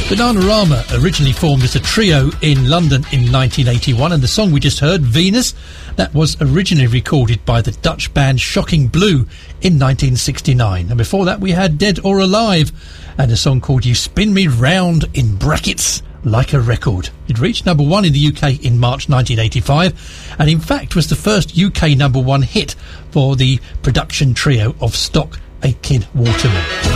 Bananarama originally formed as a trio in London in 1981, and the song we just heard, Venus, that was originally recorded by the Dutch band Shocking Blue in 1969. And before that we had Dead or Alive and a song called You Spin Me Round, in brackets, Like a Record. It reached number one in the UK in March 1985, and in fact was the first UK number one hit for the production trio of Stock Aitken Waterman.